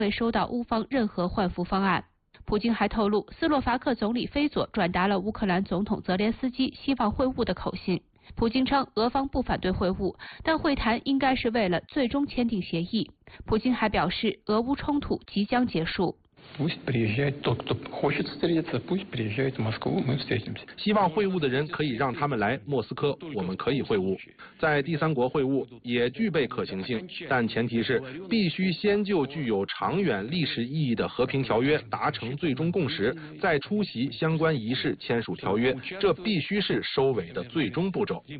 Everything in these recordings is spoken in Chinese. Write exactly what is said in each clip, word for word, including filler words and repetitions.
未收到乌方任何换俘方案。普京还透露，斯洛伐克总理菲佐转达了乌克兰总统泽连斯基希望会晤的口信。普京称，俄方不反对会晤，但会谈应该是为了最终签订协议。普京还表示，俄乌冲突即将结束。 希望会晤的人可以让他们来莫斯科，我们可以会晤。在第三国会晤也具备可行性，但前提是必须先就具有长远历史意义的和平条约达成最终共识，再出席相关仪式签署条约，这必须是收尾的最终步骤。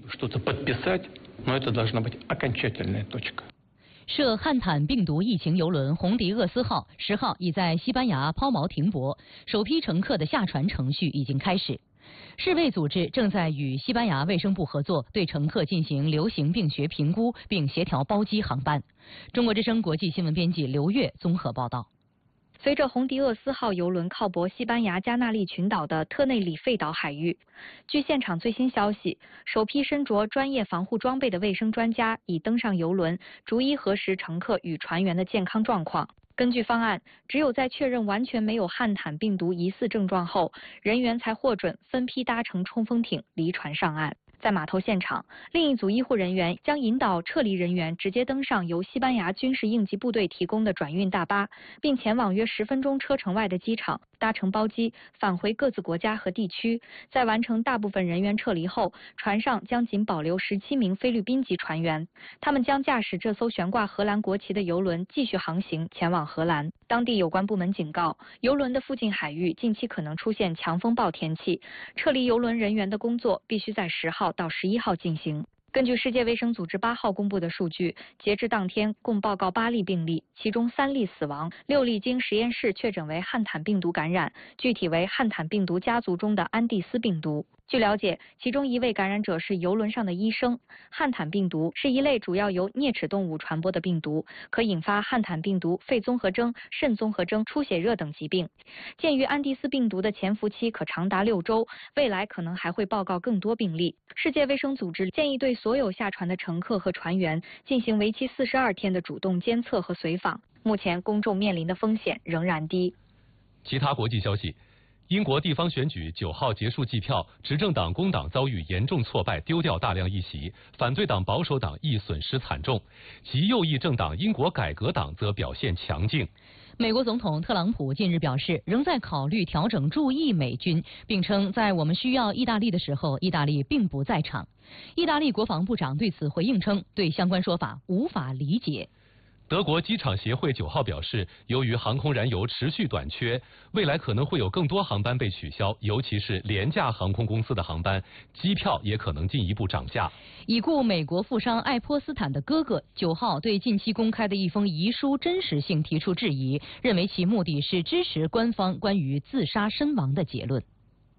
涉汉坦病毒疫情邮轮红迪厄斯号十号已在西班牙抛锚停泊，首批乘客的下船程序已经开始。世卫组织正在与西班牙卫生部合作，对乘客进行流行病学评估，并协调包机航班。中国之声国际新闻编辑刘月综合报道。 随着红迪厄斯号邮轮靠泊西班牙加那利群岛的特内里费岛海域，据现场最新消息，首批身着专业防护装备的卫生专家已登上邮轮，逐一核实乘客与船员的健康状况。根据方案，只有在确认完全没有汉坦病毒疑似症状后，人员才获准分批搭乘冲锋艇离船上岸。在码头现场，另一组医护人员将引导撤离人员直接登上由西班牙军事应急部队提供的转运大巴，并前往约十分钟车程外的机场，搭乘包机返回各自国家和地区。在完成大部分人员撤离后，船上将仅保留十七名菲律宾籍船员，他们将驾驶这艘悬挂荷兰国旗的邮轮继续航行前往荷兰。当地有关部门警告，邮轮的附近海域近期可能出现强风暴天气，撤离邮轮人员的工作必须在十号到十一号进行。根据世界卫生组织八号公布的数据，截至当天共报告八例病例，其中三例死亡，六例经实验室确诊为汉坦病毒感染，具体为汉坦病毒家族中的安地斯病毒。据了解，其中一位感染者是邮轮上的医生。汉坦病毒是一类主要由啮齿动物传播的病毒，可引发汉坦病毒、肺综合征、肾综合征、出血热等疾病。鉴于安地斯病毒的潜伏期可长达六周，未来可能还会报告更多病例。世界卫生组织建议对所有下船的乘客和船员进行为期四十二天的主动监测和随访。目前公众面临的风险仍然低。 其他国际消息。英国地方选举九号结束计票，执政党工党遭遇严重挫败，丢掉大量议席；反对党保守党亦损失惨重。极右翼政党英国改革党则表现强劲。 美国总统特朗普近日表示，仍在考虑调整驻意美军，并称在我们需要意大利的时候，意大利并不在场。意大利国防部长对此回应称，对相关说法无法理解。 德国机场协会九号表示，由于航空燃油持续短缺，未来可能会有更多航班被取消，尤其是廉价航空公司的航班，机票也可能进一步涨价。 已故美国富商爱泼斯坦的哥哥九号对近期公开的一封遗书真实性提出质疑，认为其目的是支持官方关于自杀身亡的结论。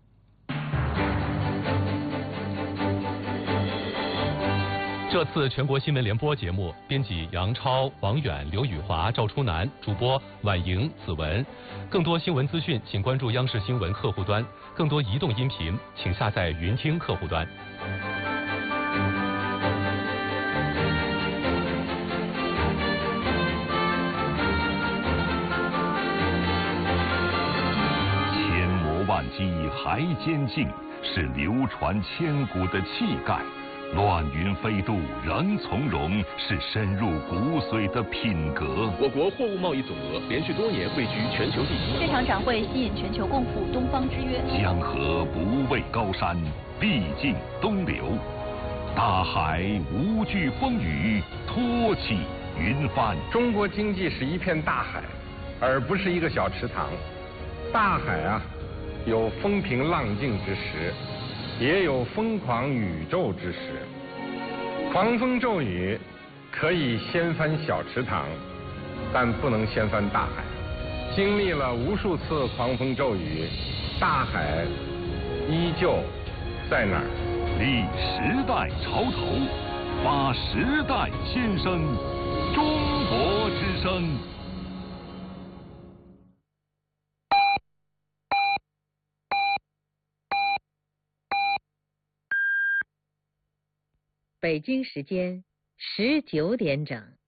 这次全国新闻联播节目，编辑杨超、王远、刘宇华、赵初南，主播婉莹、子文。更多新闻资讯，请关注央视新闻客户端；更多移动音频，请下载云听客户端。 千磨万击还坚劲，是流传千古的气概。乱云飞渡仍从容，是深入骨髓的品格。 我国货物贸易总额连续多年位居全球第一。 这场展会吸引全球共赴东方之约。 江河不畏高山，必尽东流。大海无惧风雨，托起云帆。 中国经济是一片大海，而不是一个小池塘。大海啊，有风平浪静之时，也有疯狂宇宙之时。狂风骤雨可以掀翻小池塘，但不能掀翻大海。经历了无数次狂风骤雨，大海依旧在那儿。 立时代潮头，发时代先声，中国之声。 北京时间十九点整。